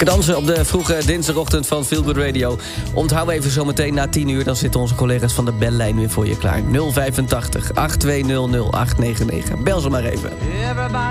Lekker dansen op de vroege dinsdagochtend van Feel Good Radio. Onthoud even zometeen na 10 uur, dan zitten onze collega's van de bellijn weer voor je klaar. 085 8200 899. Bel ze maar even.